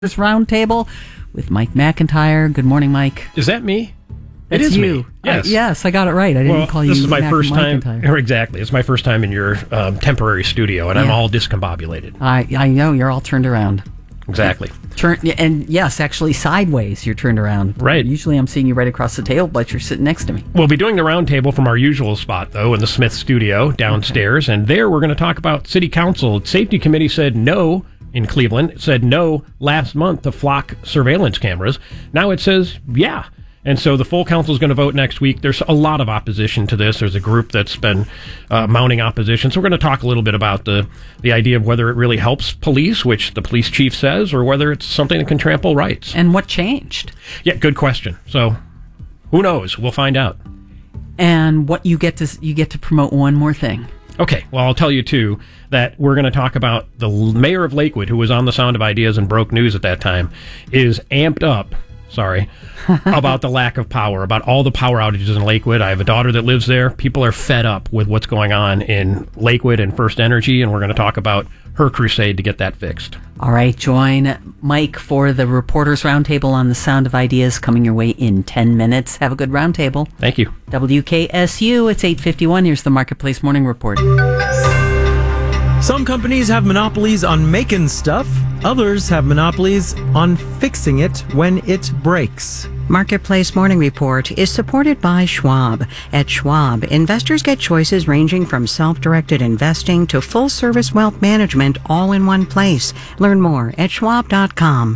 This roundtable with Mike McIntyre. Good morning, Mike. Is that me? It's It is you. me. Yes. Yes, I got it right. I didn't call you This is my first time. McIntyre. Exactly. It's my first time in your temporary studio, and I'm all discombobulated. I know, you're all turned around. Exactly. And yes, actually sideways you're turned around. Right. Usually I'm seeing you right across the table, but you're sitting next to me. We'll be doing the roundtable from our usual spot, though, in the Smith studio downstairs. Okay. And there we're going to talk about City Council. Safety Committee said no in Cleveland. It said no last month to flock surveillance cameras. Now it says yeah. And so the full council is going to vote next week. There's a lot of opposition to this. There's a group that's been mounting opposition. So we're going to talk a little bit about the idea of whether it really helps police, which the police chief says, or whether it's something that can trample rights. And what changed? Yeah, good question. So who knows? We'll find out. And what you get to promote one more thing. Okay, well, I'll tell you, too, that we're going to talk about the mayor of Lakewood, who was on the Sound of Ideas and broke news at that time, is amped up, about the lack of power, about all the power outages in Lakewood. I have a daughter that lives there. People are fed up with what's going on in Lakewood and First Energy, and we're going to talk about her crusade to get that fixed. All right, join Mike for the Reporters Roundtable on the Sound of Ideas coming your way in 10 minutes. Have a good roundtable. Thank you. WKSU, it's 8:51. Here's the Marketplace Morning Report. Some companies have monopolies on making stuff. Others have monopolies on fixing it when it breaks. Marketplace Morning Report is supported by Schwab. At Schwab, investors get choices ranging from self-directed investing to full-service wealth management all in one place. Learn more at schwab.com.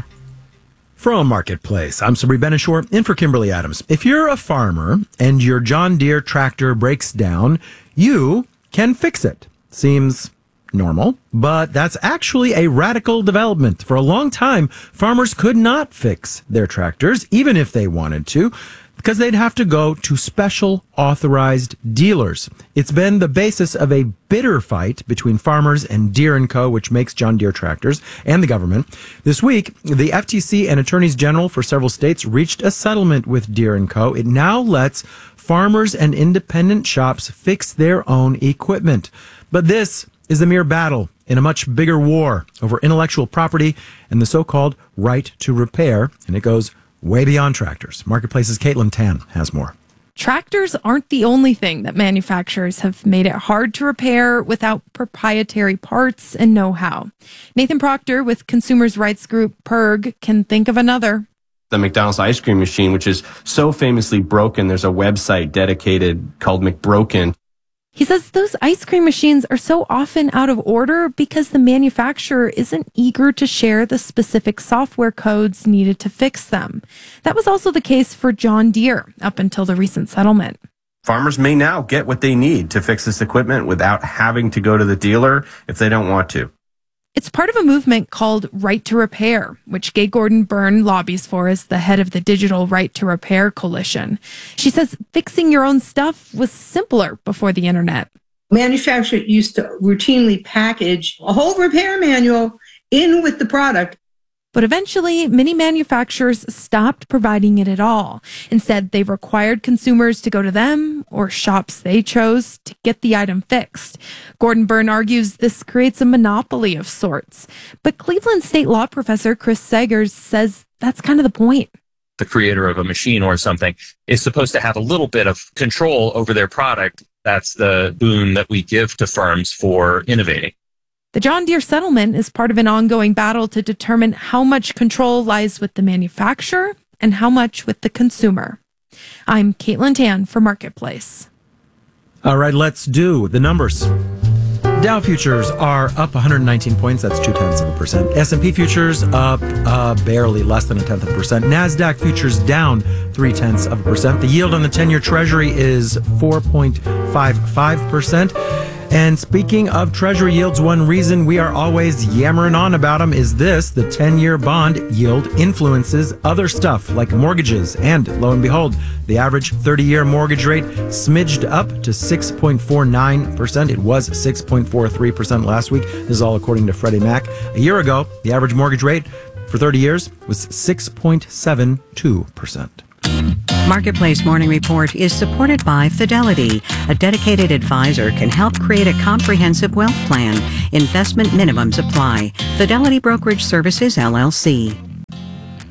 From Marketplace, I'm Sabri Benishore, in for Kimberly Adams. If you're a farmer and your John Deere tractor breaks down, you can fix it. Seems normal, but that's actually a radical development. For a long time, farmers could not fix their tractors, even if they wanted to, because they'd have to go to special authorized dealers. It's been the basis of a bitter fight between farmers and Deere & Co., which makes John Deere tractors, and the government. This week, the FTC and attorneys general for several states reached a settlement with Deere & Co. It now lets farmers and independent shops fix their own equipment. But this is a mere battle in a much bigger war over intellectual property and the so-called right to repair, and it goes way beyond tractors. Marketplace's Caitlin Tan has more. Tractors aren't the only thing that manufacturers have made it hard to repair without proprietary parts and know-how. Nathan Proctor with consumers' rights group PERG can think of another. The McDonald's ice cream machine, which is so famously broken, there's a website dedicated called McBroken. He says those ice cream machines are so often out of order because the manufacturer isn't eager to share the specific software codes needed to fix them. That was also the case for John Deere up until the recent settlement. Farmers may now get what they need to fix this equipment without having to go to the dealer if they don't want to. It's part of a movement called Right to Repair, which Gay Gordon Byrne lobbies for as the head of the Digital Right to Repair Coalition. She says fixing your own stuff was simpler before the internet. Manufacturers used to routinely package a whole repair manual in with the product. But eventually, many manufacturers stopped providing it at all. Instead, they required consumers to go to them or shops they chose to get the item fixed. Gordon Byrne argues this creates a monopoly of sorts. But Cleveland State law professor Chris Sagers says that's kind of the point. The creator of a machine or something is supposed to have a little bit of control over their product. That's the boon that we give to firms for innovating. The John Deere settlement is part of an ongoing battle to determine how much control lies with the manufacturer and how much with the consumer. I'm Caitlin Tan for Marketplace. All right, let's do the numbers. Dow futures are up 119 points. That's 0.2%. S&P futures up barely less than 0.1%. NASDAQ futures down 0.3%. The yield on the 10-year Treasury is 4.55%. And speaking of Treasury yields, one reason we are always yammering on about them is this: the 10-year bond yield influences other stuff like mortgages. And lo and behold, the average 30-year mortgage rate smidged up to 6.49%. It was 6.43% last week. This is all according to Freddie Mac. A year ago, the average mortgage rate for 30 years was 6.72%. Marketplace Morning Report is supported by Fidelity. A dedicated advisor can help create a comprehensive wealth plan. Investment minimums apply. Fidelity Brokerage Services, LLC.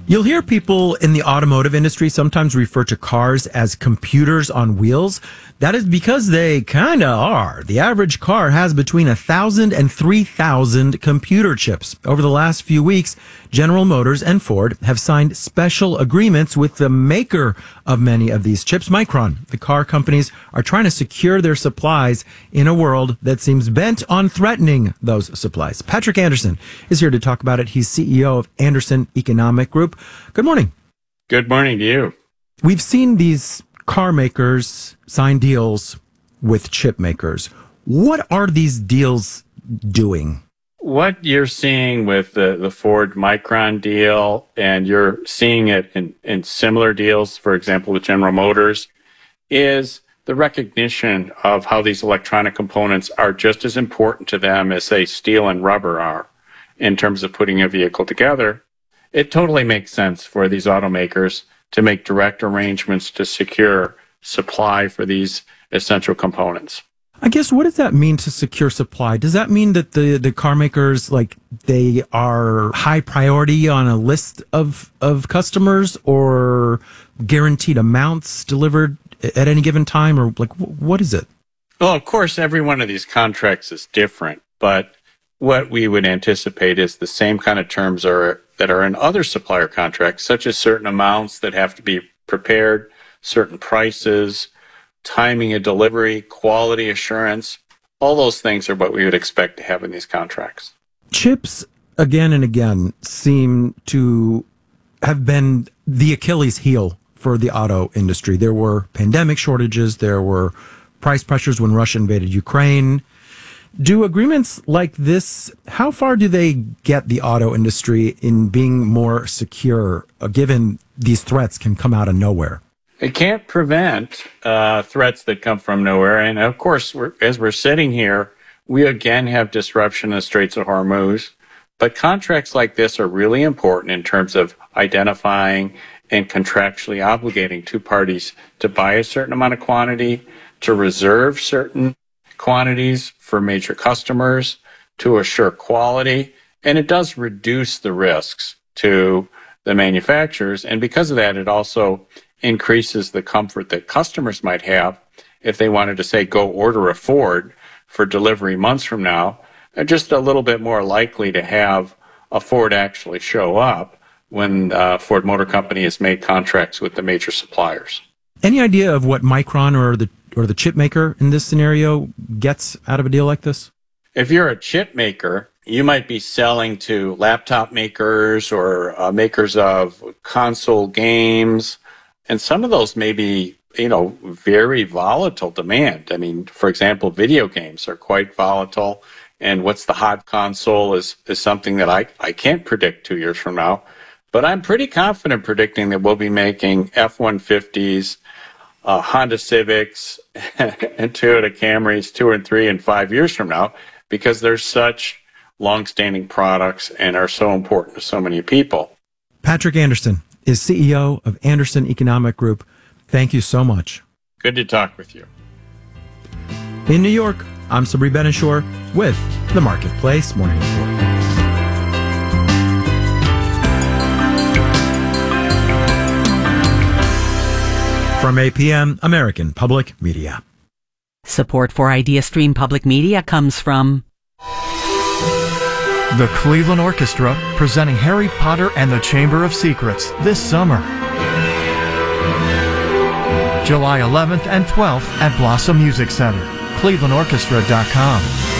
You'll hear people in the automotive industry sometimes refer to cars as computers on wheels. That is because they kind of are. The average car has between 1,000 and 3,000 computer chips. Over the last few weeks, General Motors and Ford have signed special agreements with the maker of many of these chips, Micron. The car companies are trying to secure their supplies in a world that seems bent on threatening those supplies. Patrick Anderson is here to talk about it. He's CEO of Anderson Economic Group. Good morning. Good morning to you. We've seen these car makers sign deals with chip makers. What are these deals doing? What you're seeing with the Ford Micron deal, and you're seeing it in similar deals, for example, with General Motors, is the recognition of how these electronic components are just as important to them as, say, steel and rubber are in terms of putting a vehicle together. It totally makes sense for these automakers to make direct arrangements to secure supply for these essential components. I guess, what does that mean to secure supply? Does that mean that the car makers, like, they are high priority on a list of customers, or guaranteed amounts delivered at any given time, or like, what is it? Well, of course, every one of these contracts is different, but what we would anticipate is the same kind of terms that are in other supplier contracts, such as certain amounts that have to be prepared, certain prices, timing of delivery, quality assurance. All those things are what we would expect to have in these contracts. Chips, again and again, seem to have been the Achilles heel for the auto industry. There were pandemic shortages. There were price pressures when Russia invaded Ukraine. Do agreements like this, how far do they get the auto industry in being more secure, given these threats can come out of nowhere? It can't prevent threats that come from nowhere. And of course, as we're sitting here, we again have disruption in the Straits of Hormuz. But contracts like this are really important in terms of identifying and contractually obligating two parties to buy a certain amount of quantity, to reserve certain quantities for major customers, to assure quality, and it does reduce the risks to the manufacturers. And because of that, it also increases the comfort that customers might have if they wanted to, say, go order a Ford for delivery months from now. They're just a little bit more likely to have a Ford actually show up when Ford Motor Company has made contracts with the major suppliers. Any idea of what Micron or the chip maker in this scenario gets out of a deal like this? If you're a chip maker, you might be selling to laptop makers or makers of console games, and some of those may be, very volatile demand. I mean, for example, video games are quite volatile, and what's the hot console is something that I can't predict 2 years from now. But I'm pretty confident predicting that we'll be making F-150s, Honda Civics, and Toyota Camrys 2 and 3 and 5 years from now, because they're such long-standing products and are so important to so many people. Patrick Anderson is CEO of Anderson Economic Group. Thank you so much. Good to talk with you. In New York, I'm Sabri Benishore with the Marketplace Morning Report. From APM, American Public Media. Support for IdeaStream Public Media comes from the Cleveland Orchestra, presenting Harry Potter and the Chamber of Secrets this summer. July 11th and 12th at Blossom Music Center. ClevelandOrchestra.com.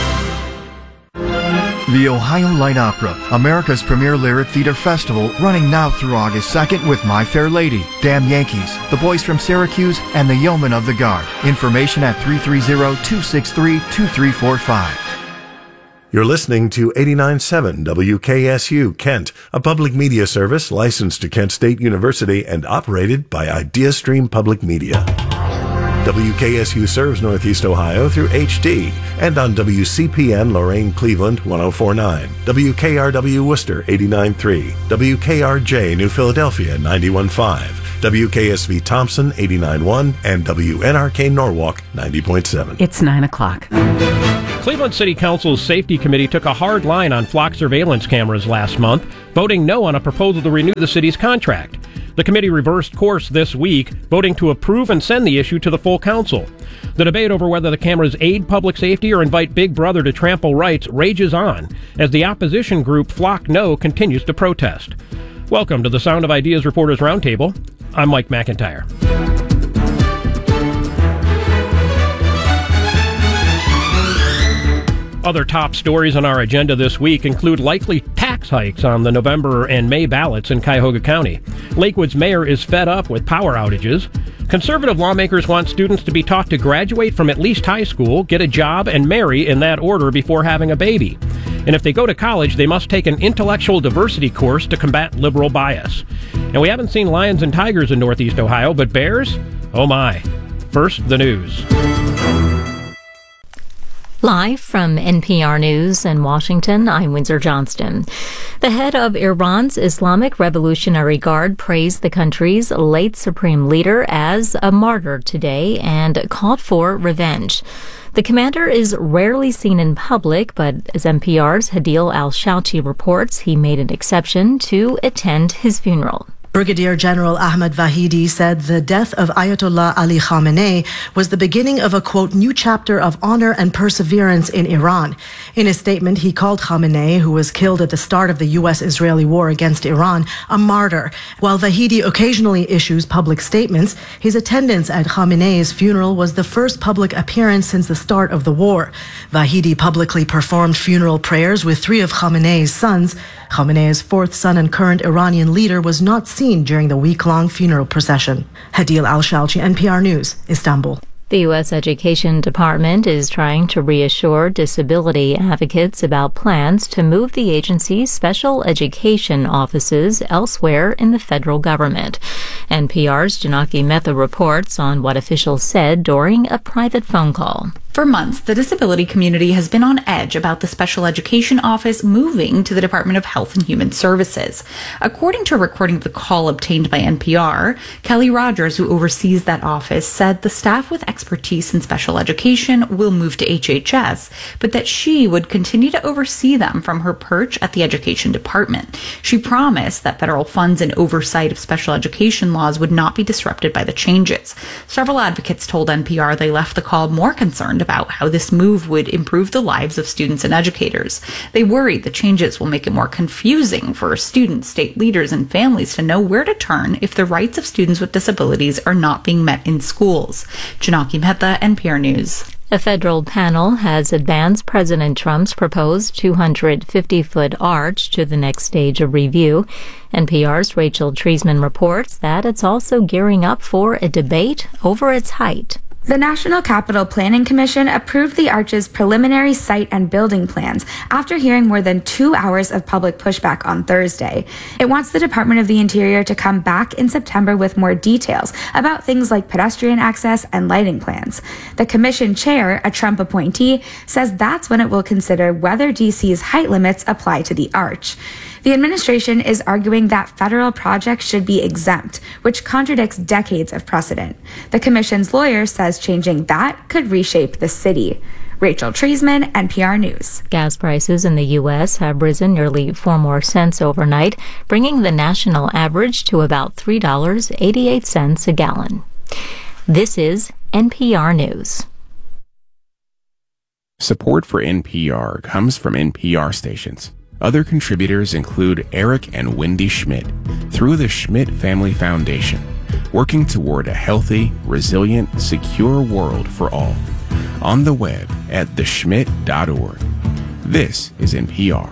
The Ohio Light Opera, America's premier lyric theater festival, running now through August 2nd with My Fair Lady, Damn Yankees, The Boys from Syracuse, and The Yeomen of the Guard. Information at 330-263-2345. You're listening to 89.7 WKSU Kent, a public media service licensed to Kent State University and operated by IdeaStream Public Media. WKSU serves Northeast Ohio through HD and on WCPN Lorain Cleveland 104.9, WKRW Worcester 89.3, WKRJ New Philadelphia 91.5, WKSV Thompson 89.1 and WNRK Norwalk 90.7. It's 9 o'clock. Cleveland City Council's Safety Committee took a hard line on flock surveillance cameras last month, voting no on a proposal to renew the city's contract. The committee reversed course this week, voting to approve and send the issue to the full council. The debate over whether the cameras aid public safety or invite Big Brother to trample rights rages on as the opposition group Flock No continues to protest. Welcome to the Sound of Ideas Reporters Roundtable. I'm Mike McIntyre. Other top stories on our agenda this week include likely tax hikes on the November and May ballots in Cuyahoga County. Lakewood's mayor is fed up with power outages. Conservative lawmakers want students to be taught to graduate from at least high school, get a job, and marry in that order before having a baby. And if they go to college, they must take an intellectual diversity course to combat liberal bias. And we haven't seen lions and tigers in Northeast Ohio, but bears? Oh my. First, the news. Live from NPR News in Washington, I'm Windsor Johnston. The head of Iran's Islamic Revolutionary Guard praised the country's late supreme leader as a martyr today and called for revenge. The commander is rarely seen in public, but as NPR's Hadil Al-Shouchi reports, he made an exception to attend his funeral. Brigadier General Ahmad Vahidi said the death of Ayatollah Ali Khamenei was the beginning of a, quote, new chapter of honor and perseverance in Iran. In a statement, he called Khamenei, who was killed at the start of the U.S.-Israeli war against Iran, a martyr. While Vahidi occasionally issues public statements, his attendance at Khamenei's funeral was the first public appearance since the start of the war. Vahidi publicly performed funeral prayers with three of Khamenei's sons. Khamenei's fourth son and current Iranian leader was not seen during the week-long funeral procession. Hadil Al-Shouchi, NPR News, Istanbul. The U.S. Education Department is trying to reassure disability advocates about plans to move the agency's special education offices elsewhere in the federal government. NPR's Janaki Mehta reports on what officials said during a private phone call. For months, the disability community has been on edge about the Special Education Office moving to the Department of Health and Human Services. According to a recording of the call obtained by NPR, Kelly Rogers, who oversees that office, said the staff with expertise in special education will move to HHS, but that she would continue to oversee them from her perch at the Education Department. She promised that federal funds and oversight of special education laws would not be disrupted by the changes. Several advocates told NPR they left the call more concerned about how this move would improve the lives of students and educators. They worried the changes will make it more confusing for students, state leaders, and families to know where to turn if the rights of students with disabilities are not being met in schools. Janaki Mehta, NPR News. A federal panel has advanced President Trump's proposed 250-foot arch to the next stage of review. NPR's Rachel Treisman reports that it's also gearing up for a debate over its height. The National Capital Planning Commission approved the arch's preliminary site and building plans after hearing more than 2 hours of public pushback on Thursday. It wants the Department of the Interior to come back in September with more details about things like pedestrian access and lighting plans. The commission chair, a Trump appointee, says that's when it will consider whether DC's height limits apply to the arch. The administration is arguing that federal projects should be exempt, which contradicts decades of precedent. The commission's lawyer says changing that could reshape the city. Rachel Treisman, NPR News. Gas prices in the U.S. have risen nearly 4 more cents overnight, bringing the national average to about $3.88 a gallon. This is NPR News. Support for NPR comes from NPR stations. Other contributors include Eric and Wendy Schmidt through the Schmidt Family Foundation, working toward a healthy, resilient, secure world for all. On the web at theschmidt.org. This is NPR.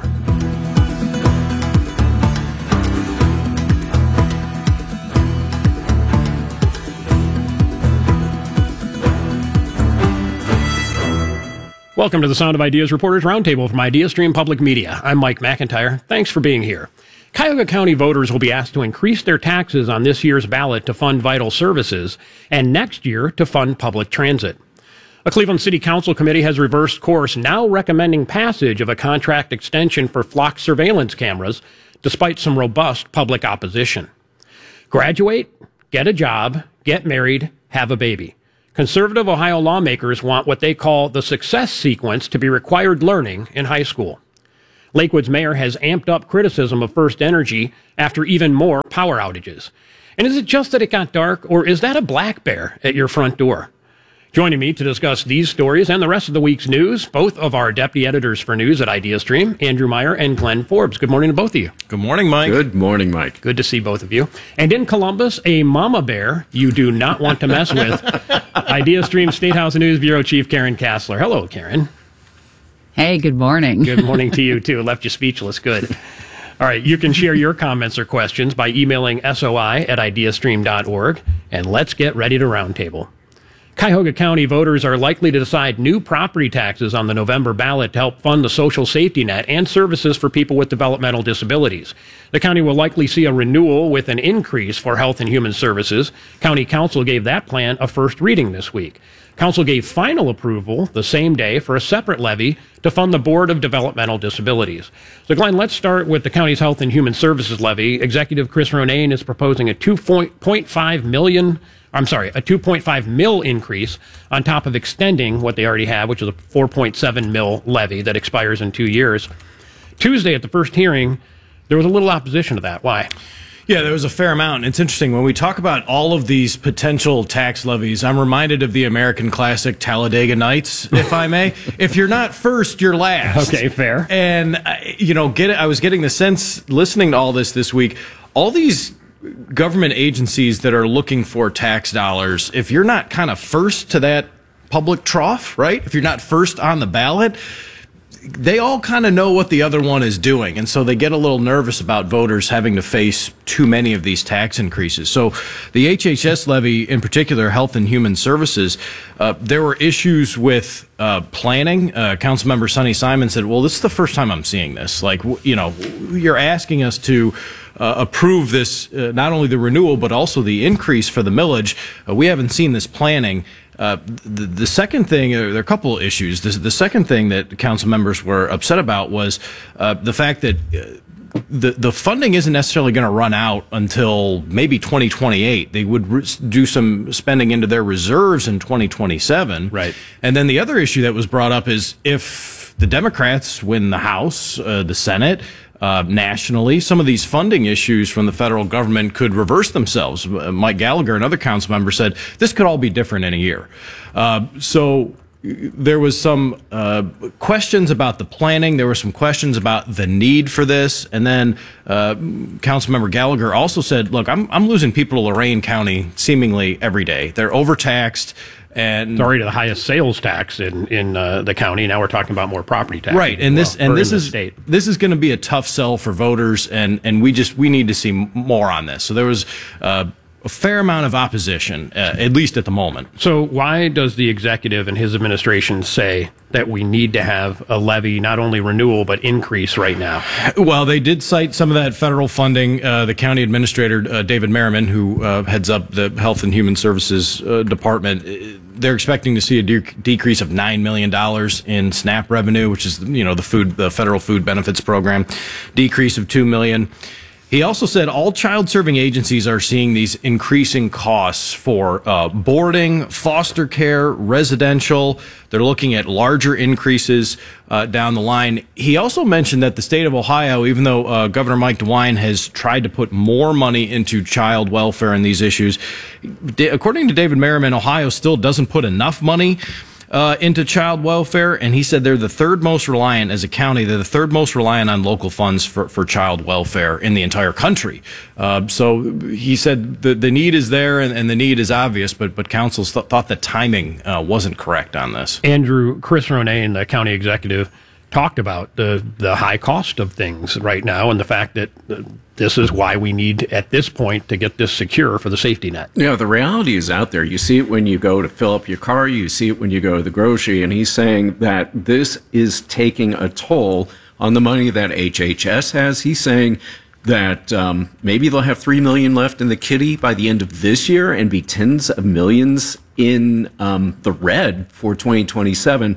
Welcome to the Sound of Ideas Reporters Roundtable from IdeaStream Public Media. I'm Mike McIntyre. Thanks for being here. Cuyahoga County voters will be asked to increase their taxes on this year's ballot to fund vital services and next year to fund public transit. A Cleveland City Council committee has reversed course, now recommending passage of a contract extension for flock surveillance cameras, despite some robust public opposition. Graduate, get a job, get married, have a baby. Conservative Ohio lawmakers want what they call the success sequence to be required learning in high school. Lakewood's mayor has amped up criticism of First Energy after even more power outages. And is it just that it got dark, or is that a black bear at your front door? Joining me to discuss these stories and the rest of the week's news, both of our deputy editors for news at IdeaStream, Andrew Meyer and Glenn Forbes. Good morning to both of you. Good morning, Mike. Good morning, Mike. Good to see both of you. And in Columbus, a mama bear you do not want to mess with. IdeaStream State House News Bureau Chief Karen Kassler. Hello, Karen. Hey, good morning. Good morning to you, too. Left you speechless. Good. All right, you can share your comments or questions by emailing soi@ideastream.org. And let's get ready to roundtable. Cuyahoga County voters are likely to decide new property taxes on the November ballot to help fund the social safety net and services for people with developmental disabilities. The county will likely see a renewal with an increase for health and human services. County Council gave that plan a first reading this week. Council gave final approval the same day for a separate levy to fund the Board of Developmental Disabilities. So, Glenn, let's start with the county's health and human services levy. Executive Chris Ronayne is proposing a $2.5 mil increase on top of extending what they already have, which is a $4.7 mil levy that expires in 2 years. Tuesday at the first hearing, there was a little opposition to that. Why? Yeah, there was a fair amount. It's interesting. When we talk about all of these potential tax levies, I'm reminded of the American classic Talladega Nights, if I may. If you're not first, you're last. Okay, fair. And, I was getting the sense, listening to all this week, all these government agencies that are looking for tax dollars, if you're not kind of first to that public trough, right? If you're not first on the ballot, they all kind of know what the other one is doing. And so they get a little nervous about voters having to face too many of these tax increases. So the HHS levy, in particular, Health and Human Services, there were issues with planning. Councilmember Sonny Simon said, well, this is the first time I'm seeing this. Like, you're asking us to approve this, not only the renewal, but also the increase for the millage. We haven't seen this planning. The second thing, there are a couple of issues. The second thing that council members were upset about was the fact that the funding isn't necessarily going to run out until maybe 2028. They would do some spending into their reserves in 2027. Right. And then the other issue that was brought up is if the Democrats win the House, the Senate, nationally, some of these funding issues from the federal government could reverse themselves. Mike Gallagher, another council member, said this could all be different in a year. So there was some questions about the planning. There were some questions about the need for this. And then Councilmember Gallagher also said, look, I'm losing people to Lorain County seemingly every day. They're overtaxed. And it's already the highest sales tax in the county. Now we're talking about more property tax. Right, and this is going to be a tough sell for voters, and we need to see more on this. So there was a fair amount of opposition, at least at the moment. So why does the executive and his administration say that we need to have a levy, not only renewal, but increase right now? Well, they did cite some of that federal funding. The county administrator, David Merriman, who heads up the Health and Human Services Department, they're expecting to see a decrease of $9 million in SNAP revenue, which is, the federal food benefits program, decrease of $2 million. He also said all child-serving agencies are seeing these increasing costs for boarding, foster care, residential. They're looking at larger increases down the line. He also mentioned that the state of Ohio, even though Governor Mike DeWine has tried to put more money into child welfare and these issues, according to David Merriman, Ohio still doesn't put enough money into child welfare, and he said they're the third most reliant as a county. They're the third most reliant on local funds for child welfare in the entire country. So he said the need is there and the need is obvious, but councils thought the timing wasn't correct on this. Andrew, Chris Ronayne, the county executive, talked about the high cost of things right now and the fact that this is why we need, at this point, to get this secure for the safety net. Yeah, the reality is out there. You see it when you go to fill up your car. You see it when you go to the grocery. And he's saying that this is taking a toll on the money that HHS has. He's saying that maybe they'll have $3 million left in the kitty by the end of this year and be tens of millions in the red for 2027.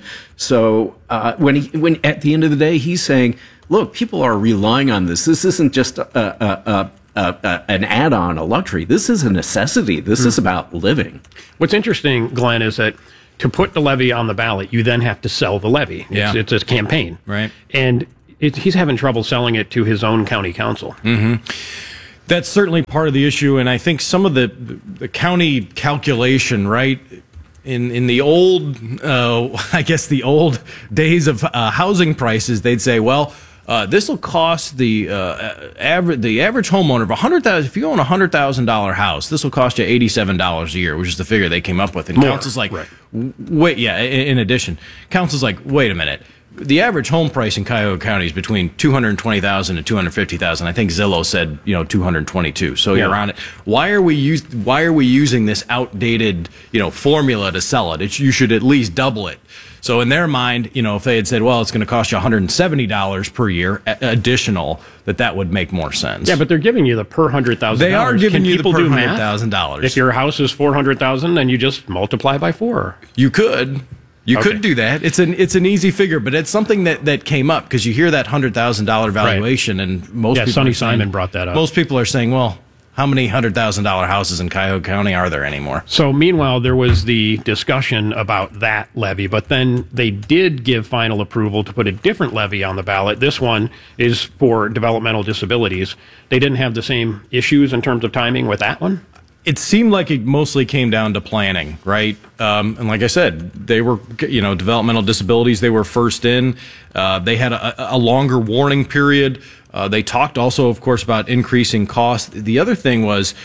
So when at the end of the day, he's saying, look, people are relying on this. This isn't just a an add-on, a luxury. This is a necessity. This is about living. What's interesting, Glenn, is that to put the levy on the ballot, you then have to sell the levy. It's a campaign. Right. And he's having trouble selling it to his own county council. Mm-hmm. That's certainly part of the issue, and I think some of the county calculation, right, in the old, I guess the old days of housing prices, they'd say, well, this will cost the average homeowner of $100,000. If you own a $100,000 house, this will cost you $87 a year, which is the figure they came up with. And council's like, wait, yeah. In addition, council's like, wait a minute. The average home price in Cuyahoga County is between $220,000 and $250,000. I think Zillow said, $222. So you're on it. Why are we using this outdated, formula to sell it? You should at least double it. So in their mind, if they had said, well, it's going to cost you $170 per year additional, that would make more sense. Yeah, but they're giving you the per $100,000. They are giving you the per $100,000. If your house is $400,000, then you just multiply by 4. You could. You could do that. It's an easy figure, but it's something that came up because you hear that $100,000 valuation, and most people. Sonny Simon brought that up. Most people are saying, well, how many $100,000 houses in Cuyahoga County are there anymore? So meanwhile, there was the discussion about that levy, but then they did give final approval to put a different levy on the ballot. This one is for developmental disabilities. They didn't have the same issues in terms of timing with that one? It seemed like it mostly came down to planning, right? And like I said, they were, developmental disabilities, they were first in. They had a longer warning period. They talked also, of course, about increasing costs. The other thing was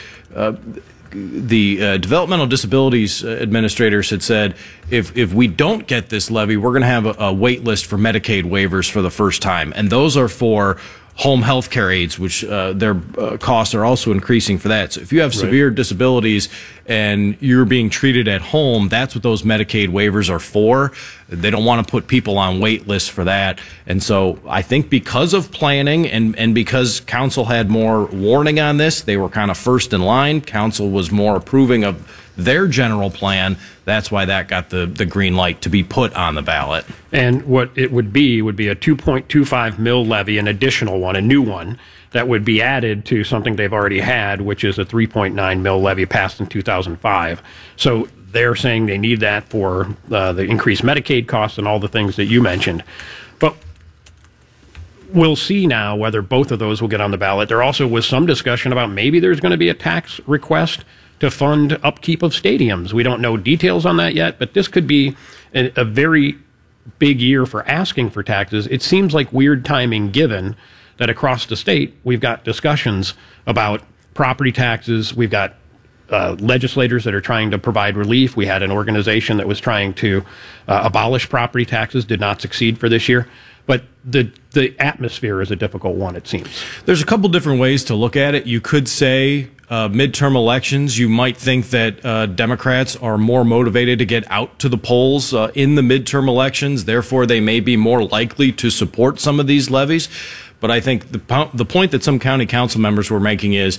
the developmental disabilities administrators had said, if we don't get this levy, we're going to have a wait list for Medicaid waivers for the first time. And those are for home health care aides, which their costs are also increasing for that. So if you have severe disabilities and you're being treated at home, that's what those Medicaid waivers are for. They don't want to put people on wait lists for that. And so I think because of planning and because council had more warning on this, they were kind of first in line. Council was more approving of their general plan. That's why that got the green light to be put on the ballot. And what it would be a 2.25 mil levy, an additional one, a new one, that would be added to something they've already had, which is a 3.9 mil levy passed in 2005. So they're saying they need that for the increased Medicaid costs and all the things that you mentioned. But we'll see now whether both of those will get on the ballot. There also was some discussion about maybe there's going to be a tax request to fund upkeep of stadiums. We don't know details on that yet, but this could be a very big year for asking for taxes. It seems like weird timing given that across the state we've got discussions about property taxes. We've got legislators that are trying to provide relief. We had an organization that was trying to abolish property taxes, did not succeed for this year. But the atmosphere is a difficult one, it seems. There's a couple different ways to look at it. You could say midterm elections, you might think that Democrats are more motivated to get out to the polls in the midterm elections. Therefore, they may be more likely to support some of these levies. But I think the point that some county council members were making is,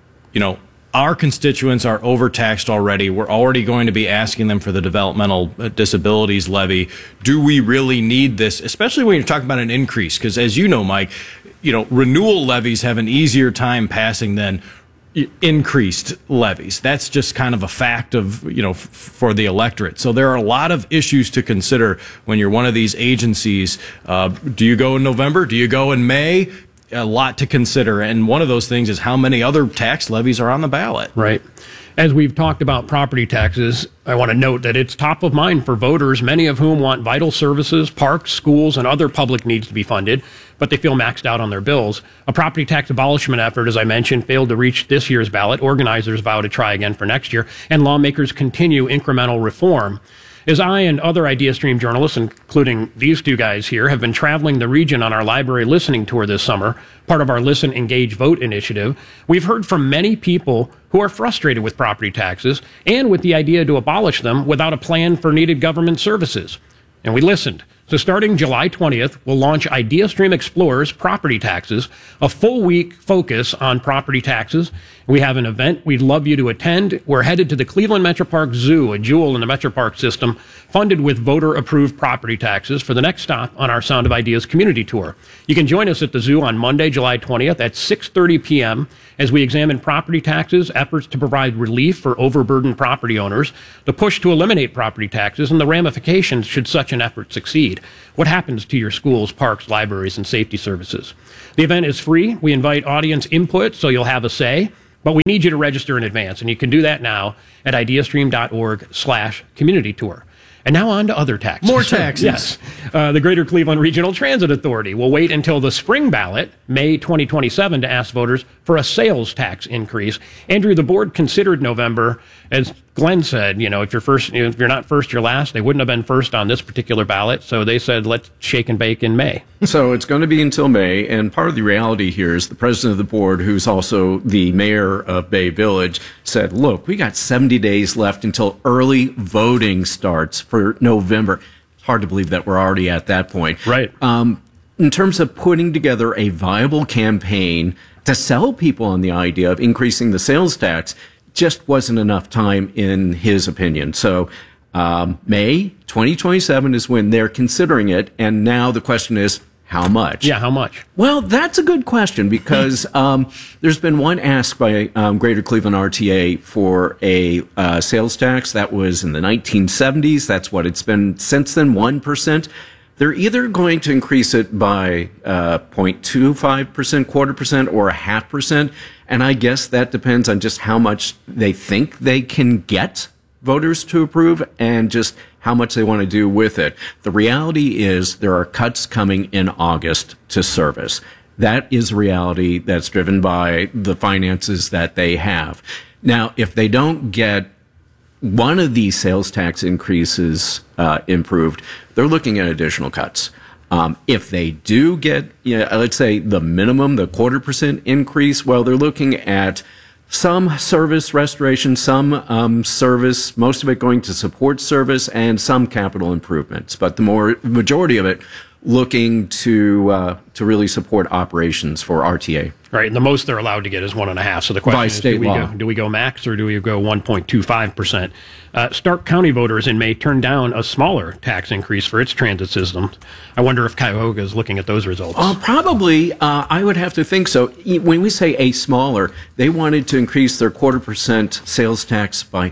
our constituents are overtaxed already. We're already going to be asking them for the developmental disabilities levy. Do we really need this, especially when you're talking about an increase? Because as you know, Mike, renewal levies have an easier time passing than increased levies. That's just kind of a fact of, for the electorate. So there are a lot of issues to consider when you're one of these agencies. Do you go in November? Do you go in May? A lot to consider, and one of those things is how many other tax levies are on the ballot. Right. As we've talked about property taxes, I want to note that it's top of mind for voters, many of whom want vital services, parks, schools, and other public needs to be funded, but they feel maxed out on their bills. A property tax abolishment effort, as I mentioned, failed to reach this year's ballot. Organizers vow to try again for next year, and lawmakers continue incremental reform. As I and other IdeaStream journalists, including these two guys here, have been traveling the region on our library listening tour this summer, part of our Listen, Engage, Vote initiative, we've heard from many people who are frustrated with property taxes and with the idea to abolish them without a plan for needed government services. And we listened. So starting July 20th, we'll launch IdeaStream Explores Property Taxes, a full week focus on property taxes. We have an event we'd love you to attend. We're headed to the Cleveland Metropark Zoo, a jewel in the Metropark system, funded with voter-approved property taxes for the next stop on our Sound of Ideas community tour. You can join us at the zoo on Monday, July 20th at 6:30 p.m. as we examine property taxes, efforts to provide relief for overburdened property owners, the push to eliminate property taxes, and the ramifications should such an effort succeed. What happens to your schools, parks, libraries, and safety services? The event is free. We invite audience input, so you'll have a say, but we need you to register in advance, and you can do that now at ideastream.org/community tour. And now on to other taxes. More taxes. Yes. The Greater Cleveland Regional Transit Authority will wait until the spring ballot, May 2027, to ask voters for a sales tax increase. Andrew, the board considered November. As Glenn said, if you're not first, you're last. They wouldn't have been first on this particular ballot. So they said, let's shake and bake in May. So it's going to be until May. And part of the reality here is the president of the board, who's also the mayor of Bay Village, said, look, we got 70 days left until early voting starts for November. Hard to believe that we're already at that point. Right. In terms of putting together a viable campaign to sell people on the idea of increasing the sales tax, just wasn't enough time in his opinion. So May 2027 is when they're considering it. And now the question is, how much? Yeah, how much? Well, that's a good question because there's been one ask by Greater Cleveland RTA for a sales tax. That was in the 1970s. That's what it's been since then, 1%. They're either going to increase it by 0.25%, 0.25%, or 0.5%. And I guess that depends on just how much they think they can get voters to approve and just how much they want to do with it. The reality is there are cuts coming in August to service. That is a reality that's driven by the finances that they have. Now, if they don't get one of these sales tax increases improved, they're looking at additional cuts. If they do get, let's say the minimum, the 0.25% increase, well, they're looking at some service restoration, some service, most of it going to support service, and some capital improvements. But the majority of it looking to really support operations for RTA. Right, and the most they're allowed to get is 1.5. So the question is, do we go max or do we go 1.25%? Stark County voters in May turned down a smaller tax increase for its transit system. I wonder if Cuyahoga is looking at those results. Probably, I would have to think so. When we say a smaller, they wanted to increase their 0.25% sales tax by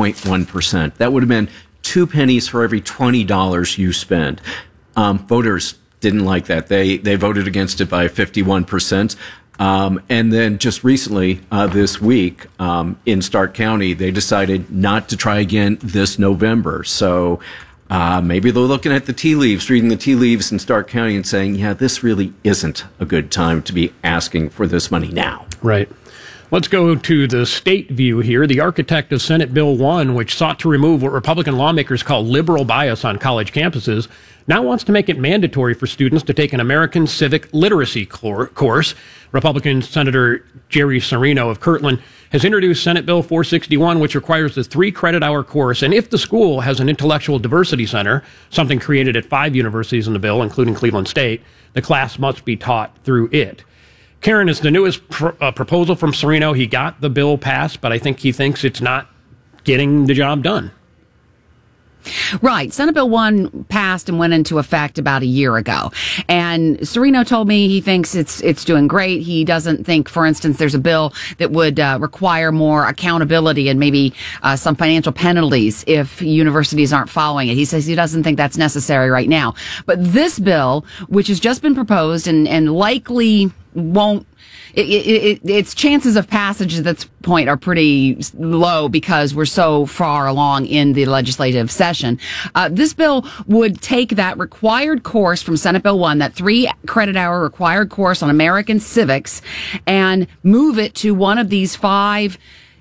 0.1%. That would have been 2 pennies for every $20 you spend. Voters didn't like that. They voted against it by 51%. And then just recently, this week, in Stark County, they decided not to try again this November. So maybe they're looking at the tea leaves, reading the tea leaves in Stark County and saying, yeah, this really isn't a good time to be asking for this money now. Right. Let's go to the state view here. The architect of Senate Bill 1, which sought to remove what Republican lawmakers call liberal bias on college campuses, now wants to make it mandatory for students to take an American civic literacy course. Republican Senator Jerry Serino of Kirtland has introduced Senate Bill 461, which requires the 3-credit-hour course. And if the school has an intellectual diversity center, something created at 5 universities in the bill, including Cleveland State, the class must be taught through it. Karen, is the newest proposal from Serino. He got the bill passed, but I think he thinks it's not getting the job done. Right. Senate Bill 1 passed and went into effect about a year ago. And Serino told me he thinks it's doing great. He doesn't think, for instance, there's a bill that would require more accountability and maybe some financial penalties if universities aren't following it. He says he doesn't think that's necessary right now. But this bill, which has just been proposed and likely won't, its chances of passage at this point are pretty low because we're so far along in the legislative session. This bill would take that required course from Senate Bill 1, that 3-credit-hour required course on American civics, and move it to one of these 5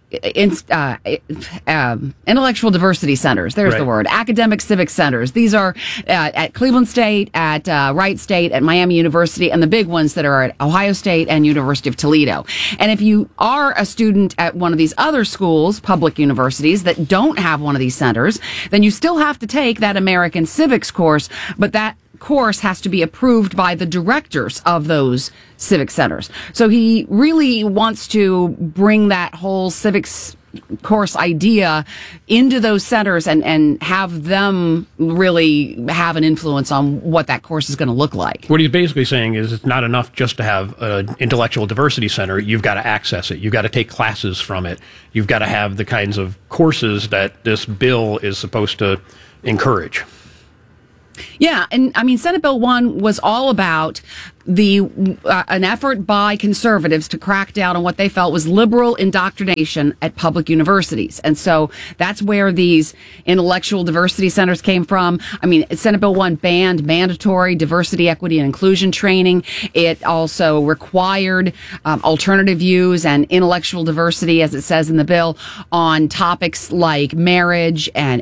intellectual diversity centers. There's the word. Academic civic centers. These are at Cleveland State, at Wright State, at Miami University, and the big ones that are at Ohio State and University of Toledo. And if you are a student at one of these other schools, public universities, that don't have one of these centers, then you still have to take that American civics course, but that course has to be approved by the directors of those civic centers. So he really wants to bring that whole civics course idea into those centers and have them really have an influence on what that course is going to look like. What he's basically saying is it's not enough just to have an intellectual diversity center. You've got to access it. You've got to take classes from it. You've got to have the kinds of courses that this bill is supposed to encourage. Yeah, and I mean, Senate Bill 1 was all about an effort by conservatives to crack down on what they felt was liberal indoctrination at public universities. And so that's where these intellectual diversity centers came from. I mean, Senate Bill 1 banned mandatory diversity, equity, and inclusion training. It also required alternative views and intellectual diversity, as it says in the bill, on topics like marriage and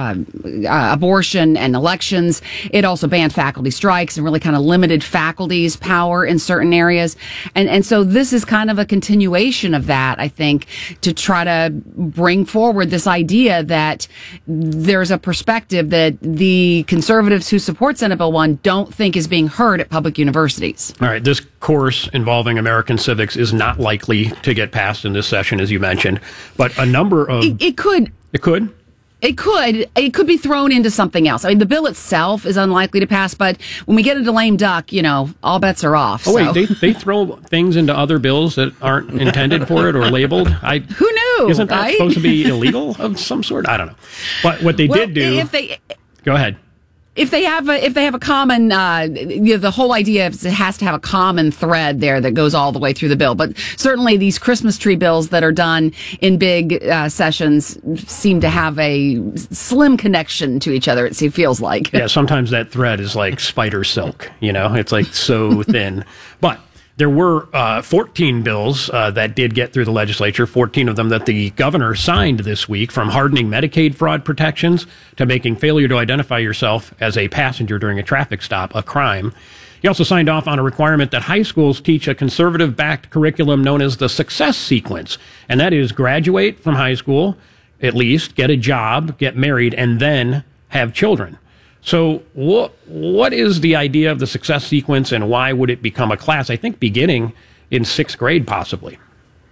abortion and elections. It also banned faculty strikes and really kind of limited faculty's power in certain areas. And so this is kind of a continuation of that, I think, to try to bring forward this idea that there's a perspective that the conservatives who support Senate Bill 1 don't think is being heard at public universities. All right, this course involving American civics is not likely to get passed in this session, as you mentioned, but a number of... It could. It could? It could be thrown into something else. I mean, the bill itself is unlikely to pass, but when we get into lame duck, all bets are off. Oh, wait, they throw things into other bills that aren't intended for it or labeled? Who knew? Isn't that right? supposed to be illegal of some sort? I don't know. But what they did do... Go ahead. If they have a common, the whole idea is it has to have a common thread there that goes all the way through the bill. But certainly these Christmas tree bills that are done in big sessions seem to have a slim connection to each other. It feels like. Yeah, sometimes that thread is like spider silk. It's like so thin. But there were 14 bills that did get through the legislature, 14 of them that the governor signed this week, from hardening Medicaid fraud protections to making failure to identify yourself as a passenger during a traffic stop a crime. He also signed off on a requirement that high schools teach a conservative-backed curriculum known as the success sequence, and that is graduate from high school, at least, get a job, get married, and then have children. So what is the idea of the success sequence, and why would it become a class? I think beginning in 6th grade, possibly.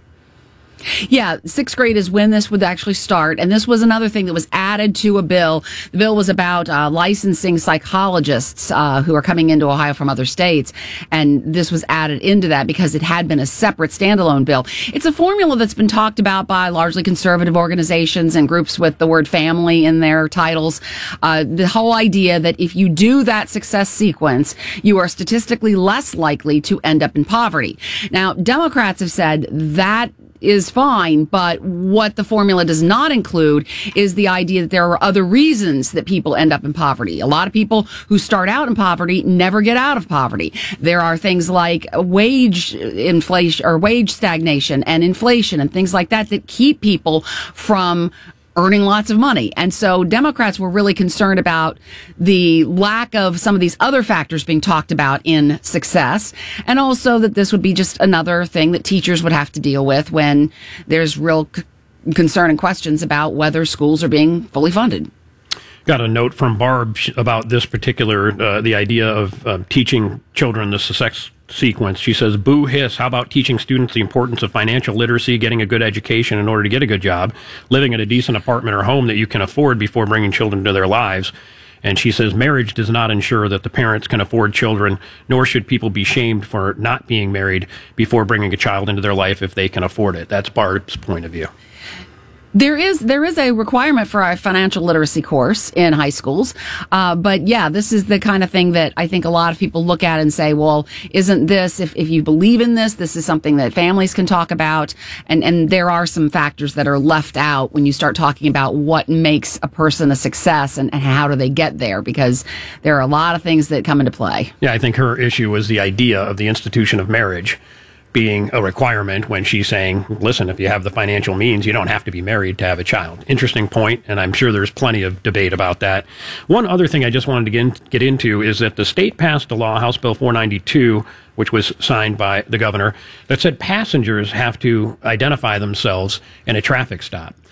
Yeah, 6th grade is when this would actually start. And this was another thing that was added to a bill. The bill was about licensing psychologists who are coming into Ohio from other states. And this was added into that because it had been a separate standalone bill. It's a formula that's been talked about by largely conservative organizations and groups with the word family in their titles. The whole idea that if you do that success sequence, you are statistically less likely to end up in poverty. Now, Democrats have said that is fine, but what the formula does not include is the idea that there are other reasons that people end up in poverty. A lot of people who start out in poverty never get out of poverty. There are things like wage inflation or wage stagnation and inflation and things like that that keep people from earning lots of money. And so Democrats were really concerned about the lack of some of these other factors being talked about in success, and also that this would be just another thing that teachers would have to deal with when there's real concern and questions about whether schools are being fully funded. Got a note from Barb about this particular, the idea of teaching children the success sequence. She says, boo hiss, how about teaching students the importance of financial literacy, getting a good education in order to get a good job, living in a decent apartment or home that you can afford before bringing children into their lives. And she says, marriage does not ensure that the parents can afford children, nor should people be shamed for not being married before bringing a child into their life if they can afford it. That's Barb's point of view. There is a requirement for a financial literacy course in high schools. But yeah, this is the kind of thing that I think a lot of people look at and say, well, isn't this, if you believe in this is something that families can talk about. And there are some factors that are left out when you start talking about what makes a person a success and how do they get there, because there are a lot of things that come into play. Yeah, I think her issue was the idea of the institution of marriage being a requirement, when she's saying, listen, if you have the financial means, you don't have to be married to have a child. Interesting point, and I'm sure there's plenty of debate about that. One other thing I just wanted to get into is that the state passed a law, House Bill 492, which was signed by the governor, that said passengers have to identify themselves in a traffic stop.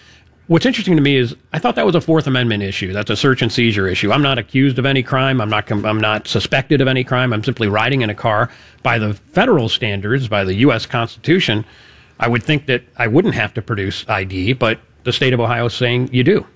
What's interesting to me is I thought that was a Fourth Amendment issue. That's a search and seizure issue. I'm not accused of any crime. I'm not suspected of any crime. I'm simply riding in a car. By the federal standards, by the U.S. Constitution, I would think that I wouldn't have to produce ID, but the state of Ohio is saying you do.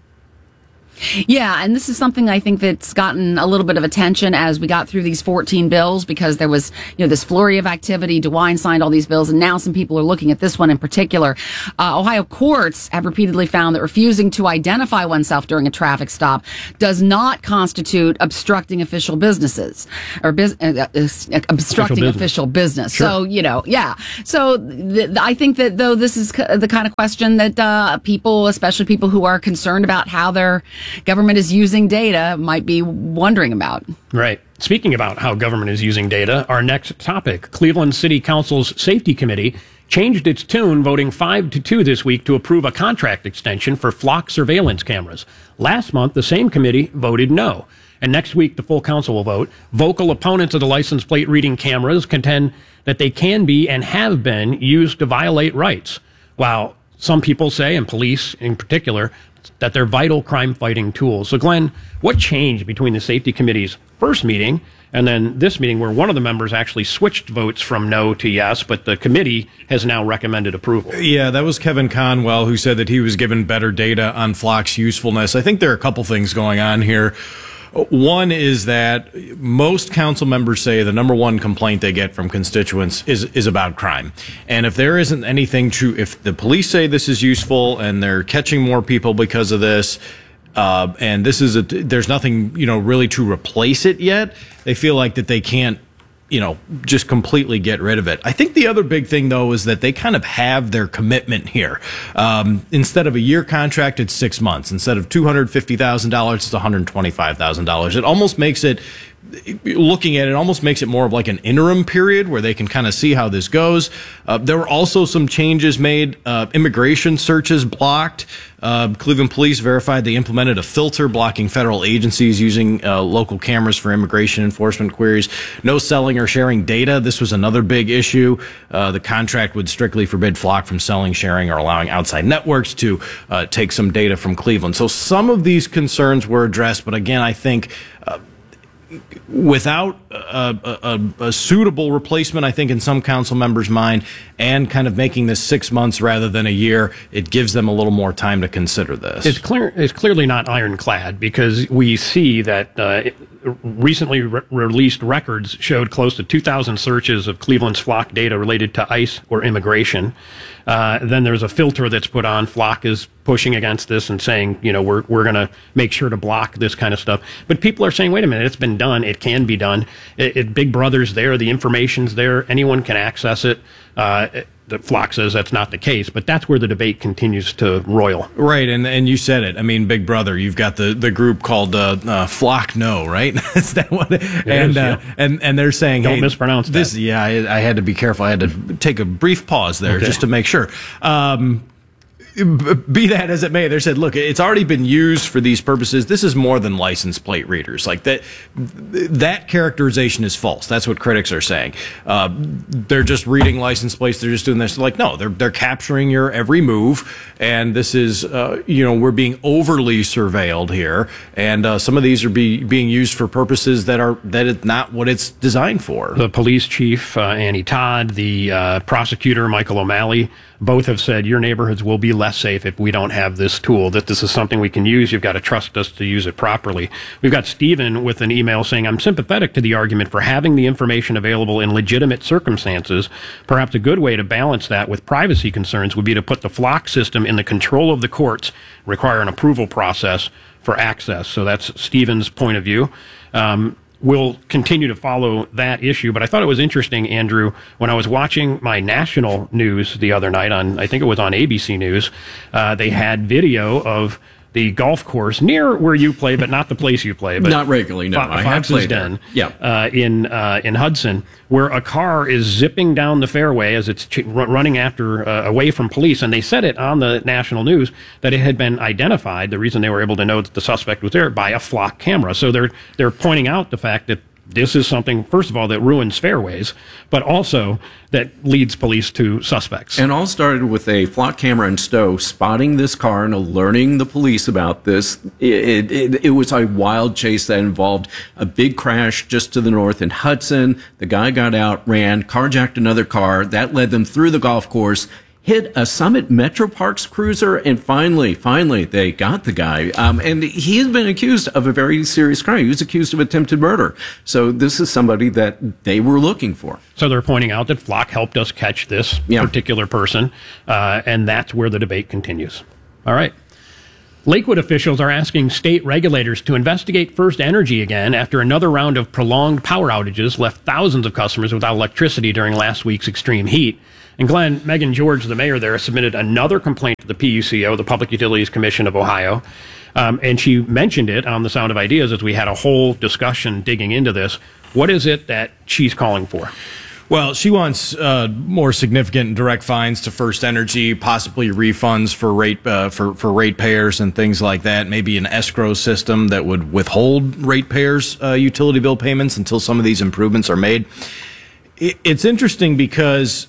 Yeah, and this is something I think that's gotten a little bit of attention as we got through these 14 bills, because there was, this flurry of activity. DeWine signed all these bills, and now some people are looking at this one in particular. Ohio courts have repeatedly found that refusing to identify oneself during a traffic stop does not constitute obstructing official businesses or obstructing official business. Sure. So, So I think that though this is the kind of question that people, especially people who are concerned about how their government is using data, might be wondering about. Right. Speaking about how government is using data, our next topic, Cleveland City Council's Safety Committee changed its tune, voting 5-2 this week to approve a contract extension for flock surveillance cameras. Last month, the same committee voted no. And next week, the full council will vote. Vocal opponents of the license plate reading cameras contend that they can be and have been used to violate rights, while some people say, and police in particular, that they're vital crime-fighting tools. So, Glenn, what changed between the Safety Committee's first meeting and then this meeting, where one of the members actually switched votes from no to yes, but the committee has now recommended approval? Yeah, that was Kevin Conwell, who said that he was given better data on flock's usefulness. I think there are a couple things going on here. One is that most council members say the number one complaint they get from constituents is about crime. And if there isn't anything true, if the police say this is useful and they're catching more people because of this, and there's nothing, really to replace it yet, they feel like that they can't, just completely get rid of it. I think the other big thing, though, is that they kind of have their commitment here. Instead of a year contract, it's 6 months. Instead of $250,000, it's $125,000. It almost makes it, looking at it, almost makes it more of like an interim period where they can kind of see how this goes. There were also some changes made. Immigration searches blocked. Cleveland Police verified they implemented a filter blocking federal agencies using local cameras for immigration enforcement queries. No selling or sharing data. This was another big issue. The contract would strictly forbid Flock from selling, sharing, or allowing outside networks to take some data from Cleveland. So some of these concerns were addressed, but again, I think without a suitable replacement, I think in some council members' mind, and kind of making this 6 months rather than a year, it gives them a little more time to consider this. It's clearly not ironclad, because we see that recently released records showed close to 2,000 searches of Cleveland's Flock data related to ICE or immigration. Then there's a filter that's put on. Flock is pushing against this and saying, we're going to make sure to block this kind of stuff. But people are saying, wait a minute, it's been done. It can be done. Big Brother's there. The information's there. Anyone can access it. The Flock says that's not the case, but that's where the debate continues to roil. Right, and you said it. I mean, Big Brother. You've got the group called Flock No, right? Is that one? And they're saying, don't mispronounce this. That. Yeah, I had to be careful. I had to take a brief pause there just to make sure. Be that as it may, they said, look, it's already been used for these purposes. This is more than license plate readers. Like that characterization is false. That's what critics are saying. They're just reading license plates. They're just doing this. Like, no, they're capturing your every move. And this is, we're being overly surveilled here. And some of these are being used for purposes that is not what it's designed for. The police chief, Annie Todd, the prosecutor, Michael O'Malley, both have said your neighborhoods will be less safe if we don't have this tool, that this is something we can use. You've got to trust us to use it properly. We've got Stephen with an email saying, I'm sympathetic to the argument for having the information available in legitimate circumstances. Perhaps a good way to balance that with privacy concerns would be to put the Flock system in the control of the courts, require an approval process for access. So that's Stephen's point of view. We'll continue to follow that issue. But I thought it was interesting, Andrew, when I was watching my national news the other night I think it was on ABC News, they had video of the golf course near where you play, but not the place you play. But not regularly, no. I have played Den, yeah. In Hudson, where a car is zipping down the fairway as it's running after away from police, and they said it on the national news that it had been identified. The reason they were able to know that the suspect was there by a Flock camera. So they're pointing out the fact that this is something, first of all, that ruins fairways, but also that leads police to suspects. And all started with a flock camera in Stowe spotting this car and alerting the police about this. It was a wild chase that involved a big crash just to the north in Hudson. The guy got out, ran, carjacked another car. That led them through the golf course, hit a Summit Metro Parks cruiser, and finally, they got the guy. And he has been accused of a very serious crime. He was accused of attempted murder. So this is somebody that they were looking for. So they're pointing out that Flock helped us catch this particular person, and that's where the debate continues. All right. Lakewood officials are asking state regulators to investigate First Energy again after another round of prolonged power outages left thousands of customers without electricity during last week's extreme heat. And Glenn, Megan George, the mayor there, submitted another complaint to the PUCO, the Public Utilities Commission of Ohio. And she mentioned it on The Sound of Ideas as we had a whole discussion digging into this. What is it that she's calling for? Well, she wants more significant and direct fines to First Energy, possibly refunds for ratepayers and things like that. Maybe an escrow system that would withhold ratepayers' utility bill payments until some of these improvements are made. It's interesting because